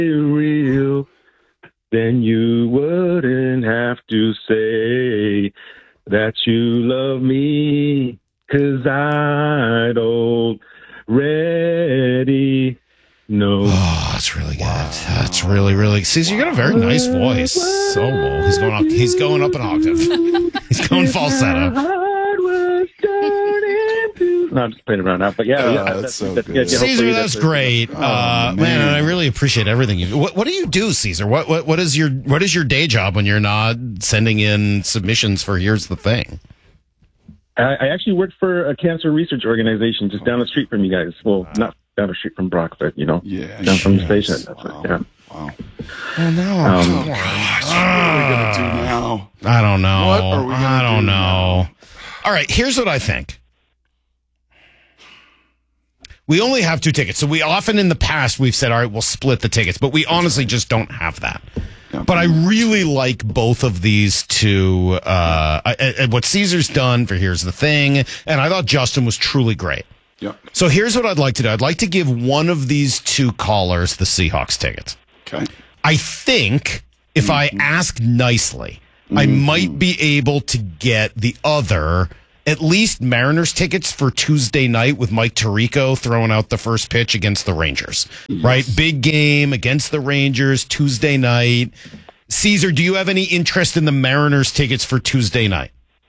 real, then you wouldn't have to say that you love me, 'cause I don't already know. Oh, that's really good. That's really, really. Caesar, you got a very nice voice. So low. He's going up an octave. He's going falsetto. No, I'm just playing around now, but that's so good. good. Caesar, that's great, man. And I really appreciate everything you. What do you do, Caesar? What is your day job when you're not sending in submissions for Here's the Thing? I actually work for a cancer research organization just down the street from you guys. Well, not down the street from Brock, but down from the station. Wow. Yeah. Wow. Oh no! What are we gonna do now? I don't know. What are we gonna I don't do know. now? All right, here's what I think. We only have 2 tickets. So we often in the past, we've said, all right, we'll split the tickets, but we honestly just don't have that. Yeah. But I really like both of these two, what Caesar's done for Here's the Thing. And I thought Justin was truly great. Yep. So here's what I'd like to do. I'd like to give one of these 2 callers the Seahawks tickets. Okay. I think if I ask nicely, I might be able to get the other at least Mariners tickets for Tuesday night with Mike Tirico throwing out the first pitch against the Rangers. Yes. Right? Big game against the Rangers Tuesday night. Caesar, do you have any interest in the Mariners tickets for Tuesday night?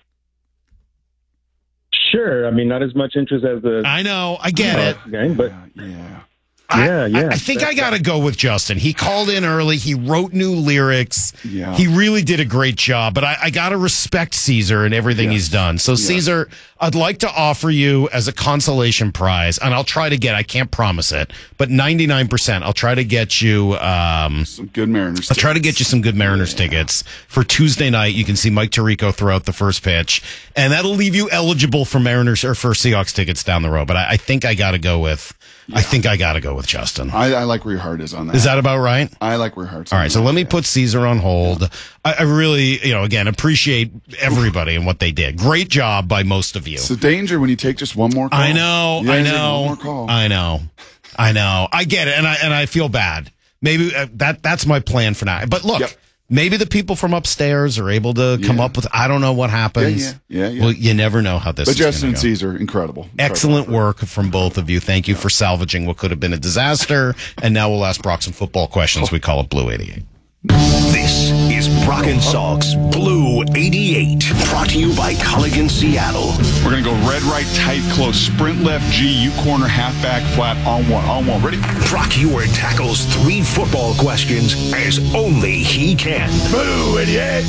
Sure. I mean, not as much interest as the... I know. I get it. Game, but... Yeah. I think I got to go with Justin. He called in early. He wrote new lyrics. Yeah. He really did a great job. But I got to respect Caesar and everything he's done. So, Caesar, I'd like to offer you as a consolation prize, and I'll try to get, I can't promise it, but 99%, I'll try to get you some good Mariners tickets. I'll try to get you some good Mariners tickets for Tuesday night. You can see Mike Tirico throw out the first pitch, and that'll leave you eligible for Mariners or for Seahawks tickets down the road. But I think I got to go with... I think I got to go with Justin. I like where your heart is on that. Is that about right? I like where your heart's on that. All right, so let me put Caesar on hold. I really, again, appreciate everybody and what they did. Great job by most of you. It's a danger when you take just one more call. I know. One more call. I know. I get it, and I feel bad. Maybe that's my plan for now. But look, maybe the people from upstairs are able to come up with, I don't know what happens. Yeah. Well, you never know how this is going to go. But Justin and Caesar, incredible. Excellent work from both of you. Thank you for salvaging what could have been a disaster. And now we'll ask Brock some football questions. We call it Blue 88. This is Brock and Salk's Blue 88, brought to you by Culligan Seattle. We're going to go red, right, tight, close, sprint left, G, U corner, halfback, flat, on one. Ready? Brock Heward tackles 3 football questions as only he can. Blue 88.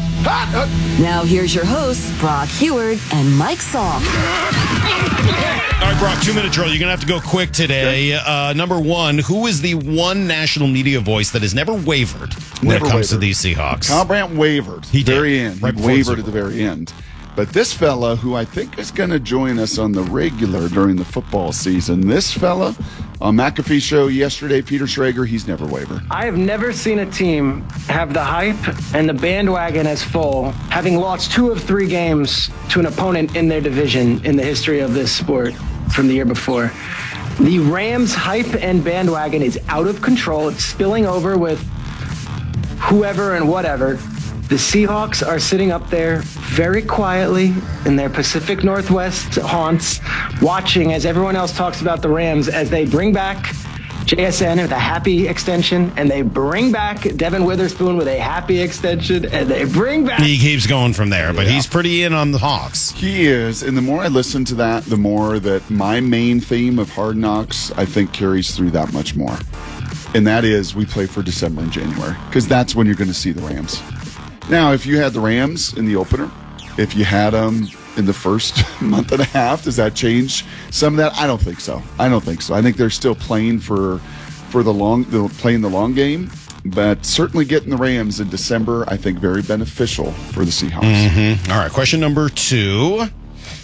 Now here's your hosts, Brock Heward and Mike Salk. All right, Brock, 2-minute drill. You're going to have to go quick today. Number 1, who is the one national media voice that has never wavered when it comes to these Seahawks? Kyle Brandt wavered. He did. Very end. Right he wavered at the very end. But this fella, who I think is going to join us on the regular during the football season, this fella on McAfee show yesterday, Peter Schrager, he's never wavered. I have never seen a team have the hype and the bandwagon as full, having lost 2 of 3 games to an opponent in their division in the history of this sport from the year before. The Rams' hype and bandwagon is out of control. It's spilling over with whoever and whatever. The Seahawks are sitting up there very quietly in their Pacific Northwest haunts, watching as everyone else talks about the Rams as they bring back JSN with a happy extension, and they bring back Devin Witherspoon with a happy extension, and they bring back... He keeps going from there, but he's pretty in on the Hawks. He is, and the more I listen to that, the more that my main theme of Hard Knocks, I think, carries through that much more. And that is, we play for December and January, because that's when you're going to see the Rams. Now, if you had the Rams in the opener, if you had them in the first month and a half, does that change some of that? I don't think so. I think they're still playing for the long game, but certainly getting the Rams in December, I think, very beneficial for the Seahawks. Mm-hmm. All right, question number 2. All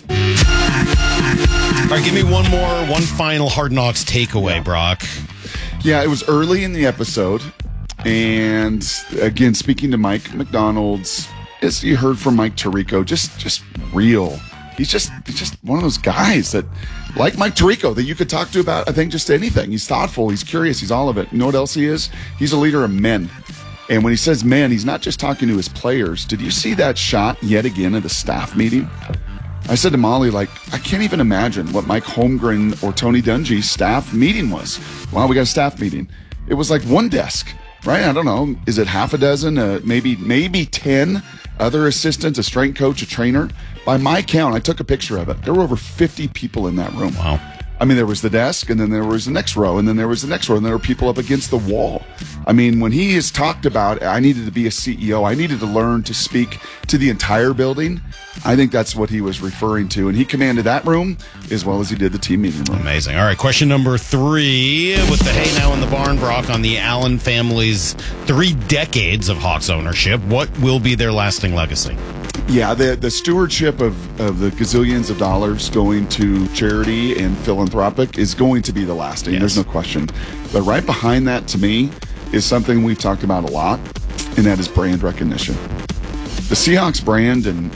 right, give me one final Hard Knocks takeaway, Brock. Yeah, it was early in the episode. And again, speaking to Mike McDonald's, as you heard from Mike Tirico, just real. he's just one of those guys that, like Mike Tirico, that you could talk to about, I think, just anything. He's thoughtful, he's curious, he's all of it. You know what else he is? He's a leader of men. And when he says men, he's not just talking to his players. Did you see that shot yet again at the staff meeting? I said to Molly, like, I can't even imagine what Mike Holmgren or Tony Dungy's staff meeting was. Wow, we got a staff meeting. It was like one desk, right? I don't know. Is it half a dozen, maybe 10 other assistants, a strength coach, a trainer? By my count, I took a picture of it. There were over 50 people in that room. Wow. I mean, there was the desk, and then there was the next row, and then there was the next row, and there were people up against the wall. I mean, when he has talked about, I needed to be a CEO, I needed to learn to speak to the entire building, I think that's what he was referring to. And he commanded that room as well as he did the team meeting room. Amazing. All right, question number 3. With the hay now in the barn, Brock, on the Allen family's 3 decades of Hawks ownership, what will be their lasting legacy? Yeah, the stewardship of the gazillions of dollars going to charity and philanthropic is going to be the lasting. Yes. There's no question. But right behind that, to me, is something we've talked about a lot, and that is brand recognition. The Seahawks brand in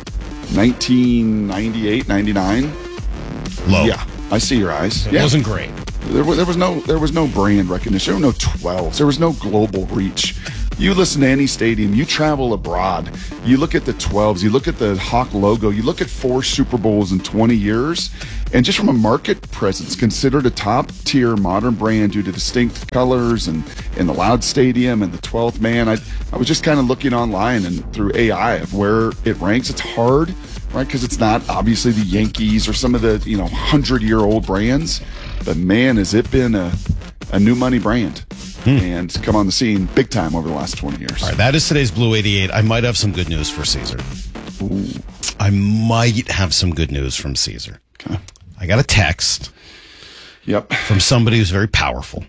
1998, 99. Low. Yeah, I see your eyes. It wasn't great. There was no brand recognition. There were no 12s. There was no global reach. You listen to any stadium, you travel abroad, you look at the 12s, you look at the Hawk logo, you look at 4 Super Bowls in 20 years, and just from a market presence, considered a top-tier modern brand due to distinct colors and the loud stadium and the 12th man. I was just kind of looking online and through AI of where it ranks. It's hard, right, because it's not obviously the Yankees or some of the 100-year-old brands, but man, has it been a new money brand. And come on the scene big time over the last 20 years. All right, that is today's Blue 88. I might have some good news for Caesar. Ooh. I might have some good news from Caesar. Okay. I got a text from somebody who's very powerful,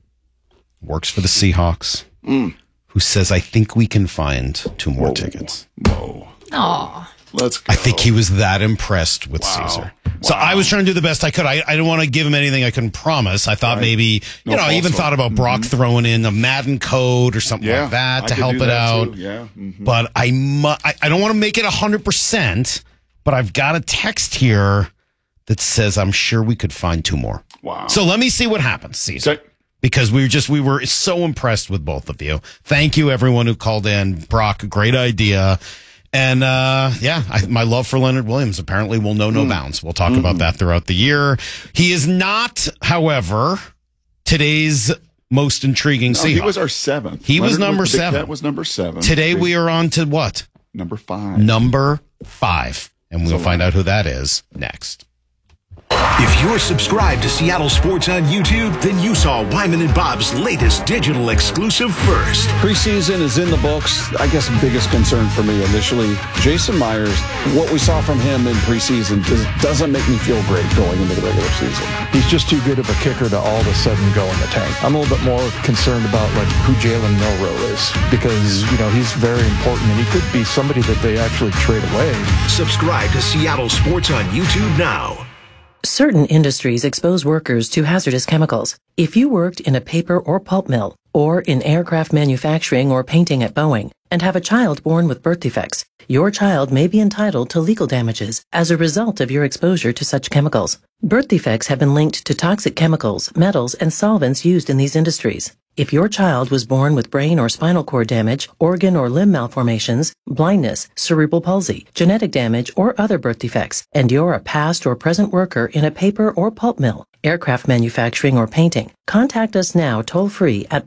works for the Seahawks, who says, I think we can find 2 more tickets. Whoa. Aw. Let's go. I think he was that impressed with Caesar. So I was trying to do the best I could. I didn't want to give him anything I couldn't promise. I thought maybe, I even thought about Brock throwing in a Madden code or something like that to help it out. Yeah. But I don't want to make it 100%, but I've got a text here that says I'm sure we could find 2 more. Wow. So let me see what happens, Caesar. Okay. Because we were so impressed with both of you. Thank you, everyone who called in. Brock, great idea. And, my love for Leonard Williams apparently will know no bounds. We'll talk about that throughout the year. He is not, however, today's most intriguing Seahawk. He was our 7th. He was number 7. That was number 7. Today we are on to what? Number 5. Number 5. And we'll find out who that is next. If you're subscribed to Seattle Sports on YouTube, then you saw Wyman and Bob's latest digital exclusive first. Preseason is in the books. I guess the biggest concern for me initially, Jason Myers, what we saw from him in preseason doesn't make me feel great going into the regular season. He's just too good of a kicker to all of a sudden go in the tank. I'm a little bit more concerned about who Jalen Milroe is because, he's very important and he could be somebody that they actually trade away. Subscribe to Seattle Sports on YouTube now. Certain industries expose workers to hazardous chemicals. If you worked in a paper or pulp mill, or in aircraft manufacturing or painting at Boeing, and have a child born with birth defects, your child may be entitled to legal damages as a result of your exposure to such chemicals. Birth defects have been linked to toxic chemicals, metals, and solvents used in these industries. If your child was born with brain or spinal cord damage, organ or limb malformations, blindness, cerebral palsy, genetic damage, or other birth defects, and you're a past or present worker in a paper or pulp mill, aircraft manufacturing, or painting, contact us now toll-free at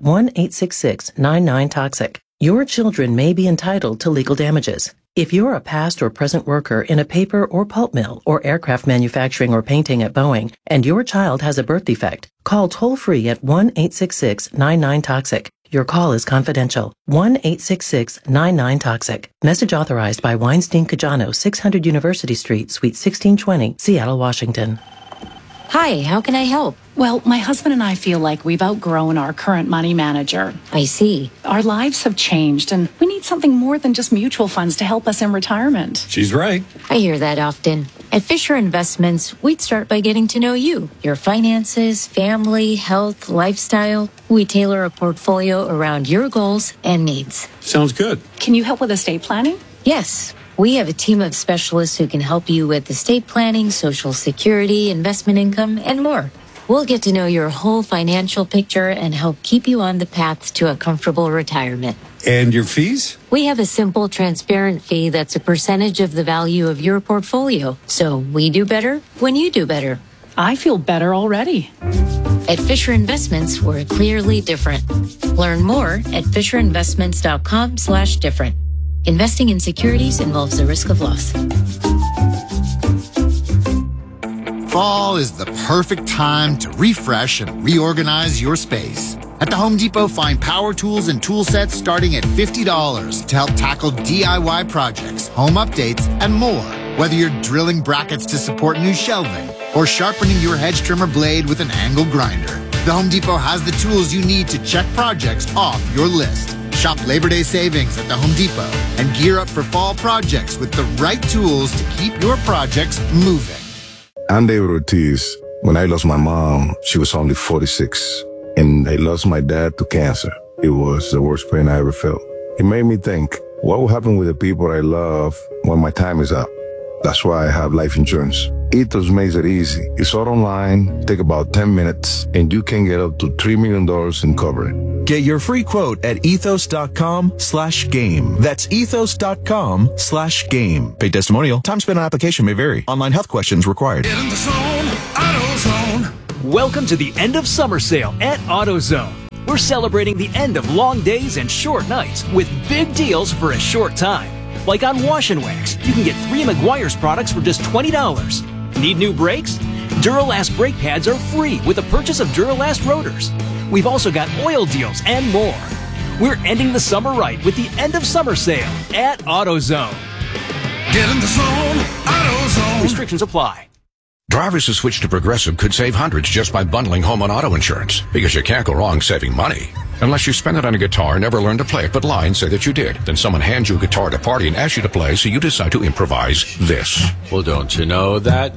1-866-99-TOXIC. Your children may be entitled to legal damages. If you're a past or present worker in a paper or pulp mill or aircraft manufacturing or painting at Boeing and your child has a birth defect, call toll-free at 1-866-99-TOXIC. Your call is confidential. 1-866-99-TOXIC. Message authorized by Weinstein Cajano, 600 University Street, Suite 1620, Seattle, Washington. Hi, how can I help? Well, my husband and I feel like we've outgrown our current money manager. I see. Our lives have changed, and we need something more than just mutual funds to help us in retirement. She's right. I hear that often. At Fisher Investments, we'd start by getting to know you, your finances, family, health, lifestyle. We tailor a portfolio around your goals and needs. Sounds good. Can you help with estate planning? Yes. We have a team of specialists who can help you with estate planning, Social Security, investment income, and more. We'll get to know your whole financial picture and help keep you on the path to a comfortable retirement. And your fees? We have a simple, transparent fee that's a percentage of the value of your portfolio. So we do better when you do better. I feel better already. At Fisher Investments, we're clearly different. Learn more at FisherInvestments.com/different. Investing in securities involves the risk of loss. Fall is the perfect time to refresh and reorganize your space. At the Home Depot, find power tools and tool sets starting at $50 to help tackle DIY projects, home updates, and more. Whether you're drilling brackets to support new shelving or sharpening your hedge trimmer blade with an angle grinder, the Home Depot has the tools you need to check projects off your list. Shop Labor Day savings at the Home Depot and gear up for fall projects with the right tools to keep your projects moving. I'm David Ortiz. When I lost my mom, she was only 46, and I lost my dad to cancer. It was the worst pain I ever felt. It made me think, what will happen with the people I love when my time is up? That's why I have life insurance. Ethos makes it easy. It's all online, take about 10 minutes, and you can get up to $3 million in coverage. Get your free quote at ethos.com/game. That's ethos.com/game. Paid testimonial. Time spent on application may vary. Online health questions required. Get in the zone, AutoZone. Welcome to the end of summer sale at AutoZone. We're celebrating the end of long days and short nights with big deals for a short time. Like on Wash and Wax, you can get 3 Meguiar's products for just $20. Need new brakes? Duralast brake pads are free with the purchase of Duralast rotors. We've also got oil deals and more. We're ending the summer right with the end of summer sale at AutoZone. Get in the zone, AutoZone. Restrictions apply. Drivers who switch to Progressive could save hundreds just by bundling home and auto insurance, because you can't go wrong saving money. Unless you spend it on a guitar, never learn to play it, but lie and say that you did. Then someone hands you a guitar at a party and asks you to play, so you decide to improvise this. Well, don't you know that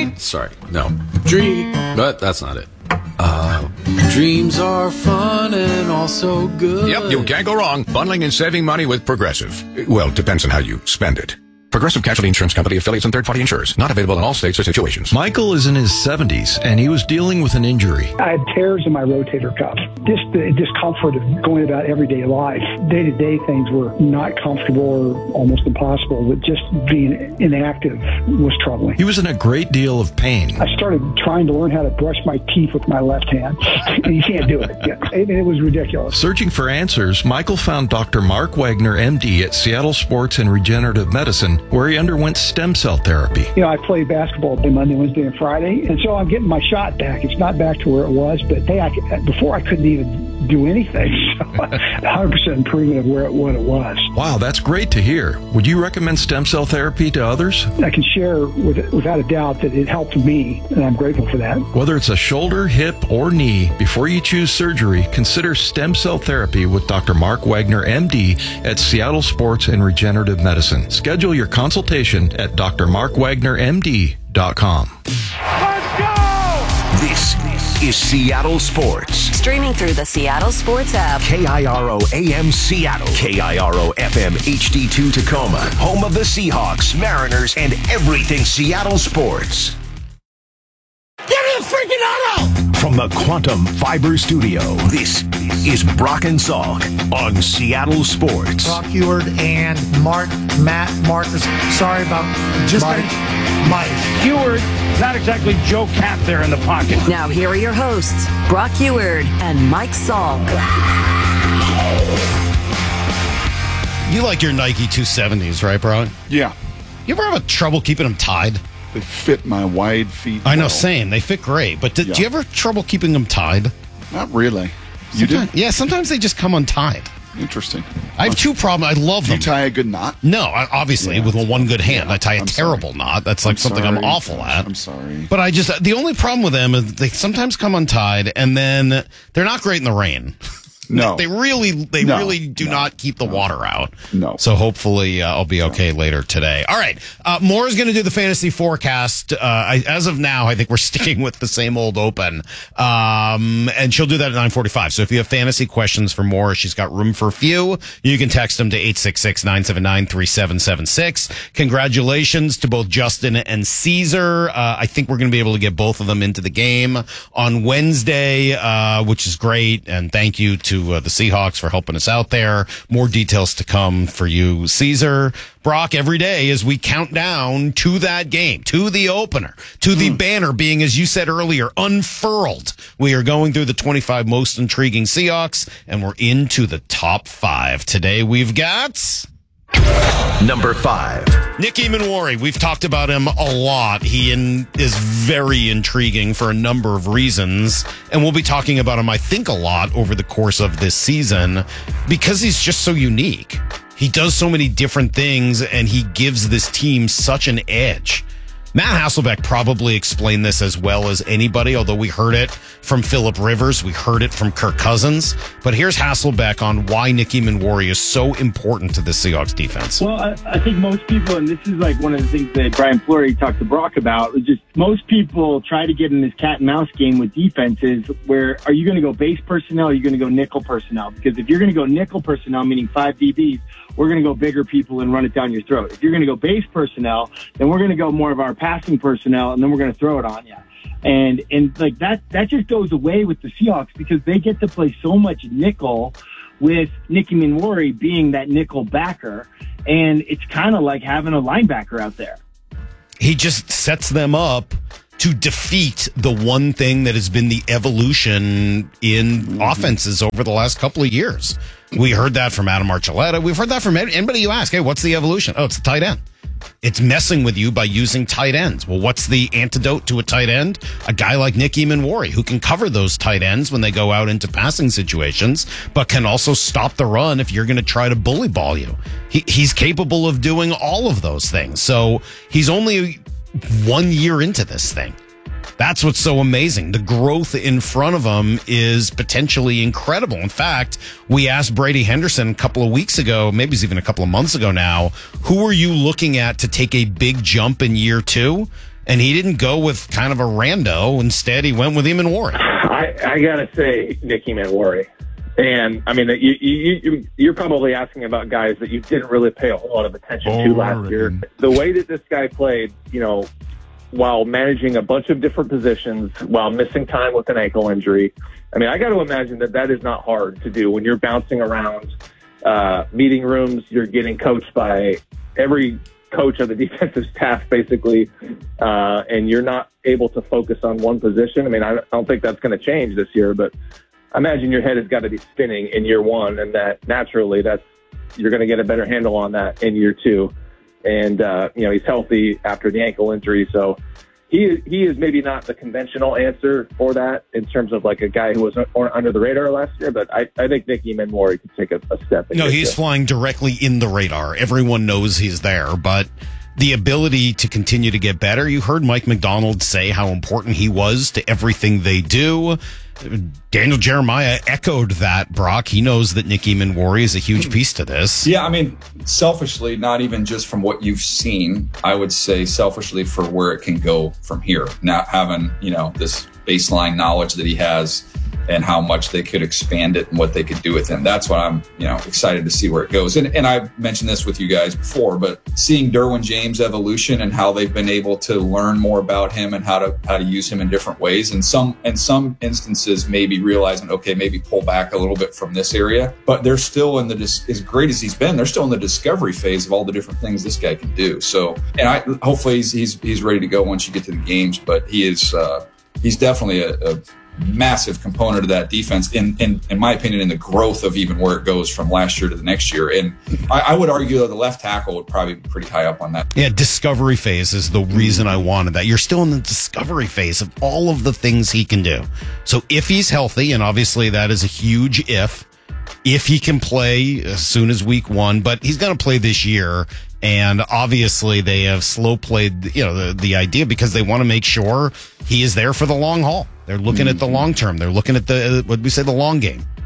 but that's not it. Dreams are fun and also good. Yep, you can't go wrong bundling and saving money with Progressive. Well, depends on how you spend it. Progressive Casualty Insurance Company, affiliates, and third-party insurers. Not available in all states or situations. Michael is in his 70s, and he was dealing with an injury. I had tears in my rotator cuff. Just the discomfort of going about everyday life. Day-to-day things were not comfortable or almost impossible, but just being inactive was troubling. He was in a great deal of pain. I started trying to learn how to brush my teeth with my left hand, and you can't do it. I mean, it was ridiculous. Searching for answers, Michael found Dr. Mark Wagner, MD, at Seattle Sports and Regenerative Medicine, where he underwent stem cell therapy. You know, I play basketball Monday, Wednesday, and Friday, and so I'm getting my shot back. It's not back to where it was, but hey, before I couldn't even do anything. So 100% improvement of what it was. Wow, that's great to hear. Would you recommend stem cell therapy to others? I can share without a doubt that it helped me, and I'm grateful for that. Whether it's a shoulder, hip, or knee, before you choose surgery, consider stem cell therapy with Dr. Mark Wagner, MD, at Seattle Sports and Regenerative Medicine. Schedule your consultation at drmarkwagnermd.com. Let's go! This is Seattle Sports. Streaming through the Seattle Sports app. KIRO AM Seattle. KIRO FM HD2 Tacoma. Home of the Seahawks, Mariners, and everything Seattle sports. Give me a freaking auto! From the Quantum Fiber Studio, this is Brock and Salk on Seattle Sports. Brock Heward and Matt Marcus. Sorry about Mike Heward. Not exactly Joe Cap there in the pocket. Now here are your hosts, Brock Heward and Mike Salk. You like your Nike 270s, right, Brock? Yeah. You ever have trouble keeping them tied? They fit my wide feet. I know, same. They fit great. But do you ever have trouble keeping them tied? Not really. You do? Yeah, sometimes they just come untied. Interesting. I have two problems. I love them. You tie a good knot? No, obviously, with one good hand. I tie a terrible knot. That's like something I'm awful at. I'm sorry. But the only problem with them is they sometimes come untied, and then they're not great in the rain. No. They really do not keep the water out. No. So hopefully I'll be okay later today. All right. Maura's going to do the fantasy forecast. As of now, I think we're sticking with the same old open. And she'll do that at 9:45. So if you have fantasy questions for Maura, she's got room for a few. You can text them to 866-979-3776. Congratulations to both Justin and Caesar. I think we're going to be able to get both of them into the game on Wednesday, which is great. And thank you to the Seahawks for helping us out there. More details to come for you, Caesar. Brock, every day as we count down to that game, to the opener, to the banner being, as you said earlier, unfurled. We are going through the 25 most intriguing Seahawks, and we're into the top 5. Today we've got... Number 5. Nick Emmanwori. We've talked about him a lot. He is very intriguing for a number of reasons, and we'll be talking about him, I think, a lot over the course of this season because he's just so unique. He does so many different things, and he gives this team such an edge. Matt Hasselbeck probably explained this as well as anybody, although we heard it from Phillip Rivers. We heard it from Kirk Cousins. But here's Hasselbeck on why Nick Emmanwori is so important to the Seahawks defense. Well, I think most people, and this is like one of the things that Brian Fleury talked to Brock about, was just most people try to get in this cat and mouse game with defenses where are you going to go base personnel or are you going to go nickel personnel? Because if you're going to go nickel personnel, meaning 5 DBs, we're going to go bigger people and run it down your throat. If you're going to go base personnel, then we're going to go more of our passing personnel, and then we're going to throw it on you. And like that just goes away with the Seahawks because they get to play so much nickel with Nick Emmanwori being that nickel backer, and it's kind of like having a linebacker out there. He just sets them up to defeat the one thing that has been the evolution in offenses over the last couple of years. We heard that from Adam Archuleta. We've heard that from anybody you ask. Hey, what's the evolution? Oh, it's the tight end. It's messing with you by using tight ends. Well, what's the antidote to a tight end? A guy like Nick Emmanwori who can cover those tight ends when they go out into passing situations, but can also stop the run if you're going to try to bully ball you. He's capable of doing all of those things. So he's only 1 year into this thing. That's what's so amazing. The growth in front of him is potentially incredible. In fact, we asked Brady Henderson a couple of weeks ago, maybe it's even a couple of months ago now, who are you looking at to take a big jump in year 2? And he didn't go with kind of a rando. Instead, he went with Emmanwori. I got to say Nick Emmanwori. And, I mean, you're probably asking about guys that you didn't really pay a whole lot of attention to last year. The way that this guy played, while managing a bunch of different positions, while missing time with an ankle injury. I mean, I got to imagine that is not hard to do when you're bouncing around meeting rooms. You're getting coached by every coach of the defensive staff, basically, and you're not able to focus on one position. I mean, I don't think that's going to change this year, but I imagine your head has got to be spinning in year 1, and that naturally you're going to get a better handle on that in year 2. And, he's healthy after the ankle injury. So he is maybe not the conventional answer for that in terms of like a guy who was under the radar last year. But I think Nick Emmanwori could take a step. No, he's flying directly in the radar. Everyone knows he's there, but the ability to continue to get better. You heard Mike McDonald say how important he was to everything they do. Daniel Jeremiah echoed that, Brock. He knows that Nick Emmanwori is a huge piece to this. Yeah, I mean, selfishly, not even just from what you've seen, I would say selfishly for where it can go from here. Not having, this baseline knowledge that he has and how much they could expand it and what they could do with him. That's what I'm, excited to see where it goes. And I've mentioned this with you guys before, but seeing Derwin James' evolution and how they've been able to learn more about him and how to use him in different ways. And some instances maybe realizing, okay, maybe pull back a little bit from this area, but they're still in as great as he's been, they're still in the discovery phase of all the different things this guy can do. So, and hopefully he's ready to go once you get to the games, but he's definitely a massive component of that defense, in my opinion, in the growth of even where it goes from last year to the next year. And I would argue that the left tackle would probably be pretty high up on that. Yeah, discovery phase is the reason I wanted that. You're still in the discovery phase of all of the things he can do. So if he's healthy, and obviously that is a huge if he can play as soon as week 1, but he's going to play this year. And obviously they have slow played, the idea because they want to make sure he is there for the long haul. They're looking at the long term. They're looking at the long game.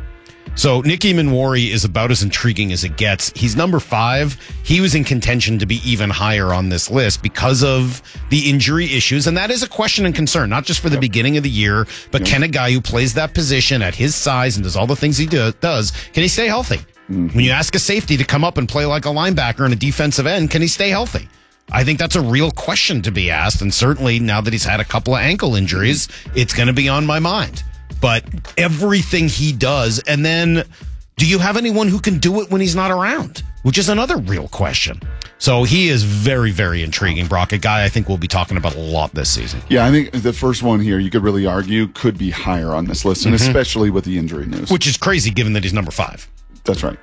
So Nicky Manwari is about as intriguing as it gets. He's number 5. He was in contention to be even higher on this list because of the injury issues. And that is a question and concern, not just for the beginning of the year, but can a guy who plays that position at his size and does all the things he does, can he stay healthy? When you ask a safety to come up and play like a linebacker and a defensive end, can he stay healthy? I think that's a real question to be asked. And certainly now that he's had a couple of ankle injuries, it's going to be on my mind. But everything he does, and then do you have anyone who can do it when he's not around? Which is another real question. So he is very, very intriguing, Brock. A guy I think we'll be talking about a lot this season. Yeah, I think the first one here, you could really argue, could be higher on this list, and especially with the injury news. Which is crazy given that he's number 5. That's right.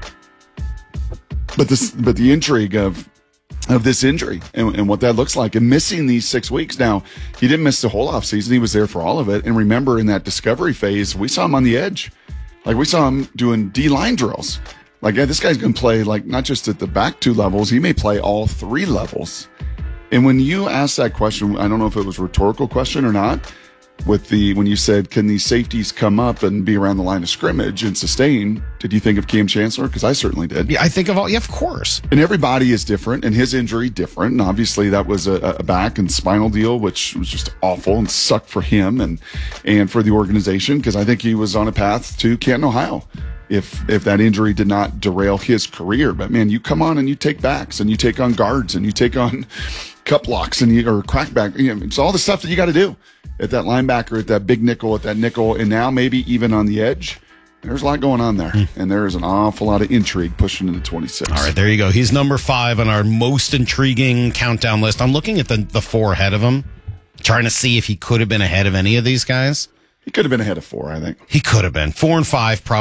But the intrigue of this injury and what that looks like and missing these 6 weeks. Now, he didn't miss the whole offseason. He was there for all of it. And remember, in that discovery phase, we saw him on the edge. Like, we saw him doing D-line drills. Like, yeah, this guy's going to play, like, not just at the back 2 levels. He may play all 3 levels. And when you asked that question, I don't know if it was a rhetorical question or not, when you said, can these safeties come up and be around the line of scrimmage and sustain, did you think of Cam Chancellor? Because I certainly did. Yeah, I think of of course. And everybody is different, and his injury different. And obviously that was a back and spinal deal, which was just awful and sucked for him and for the organization, because I think he was on a path to Canton, Ohio, if that injury did not derail his career. But man, you come on and you take backs and you take on guards and you take on cup blocks and or crackback. It's all the stuff that you got to do at that linebacker, at that big nickel, at that nickel, and now maybe even on the edge. There's a lot going on there, and there is an awful lot of intrigue pushing into 26. All right, there you go. He's number 5 on our most intriguing countdown list. I'm looking at the 4 ahead of him, trying to see if he could have been ahead of any of these guys. He could have been ahead of 4, I think. He could have been. 4 and 5 probably.